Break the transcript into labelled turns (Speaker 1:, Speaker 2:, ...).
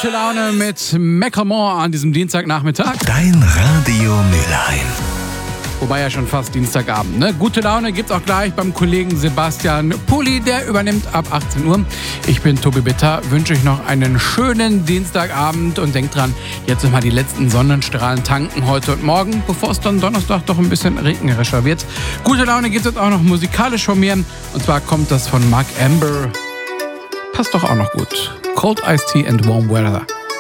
Speaker 1: Gute Laune mit Macklemore an diesem Dienstagnachmittag.
Speaker 2: Dein Radio Mülheim.
Speaker 1: Wobei ja schon fast Dienstagabend, ne? Gute Laune gibt's auch gleich beim Kollegen Sebastian Pulli, der übernimmt ab 18 Uhr. Ich bin Tobi Bitter, wünsche euch noch einen schönen Dienstagabend und denkt dran, jetzt nochmal die letzten Sonnenstrahlen tanken heute und morgen, bevor es dann Donnerstag doch ein bisschen regnerischer wird. Gute Laune gibt's jetzt auch noch musikalisch von mir, und zwar kommt das von Mark Amber. Passt doch auch noch gut. Cold Iced Tea and Warm Weather.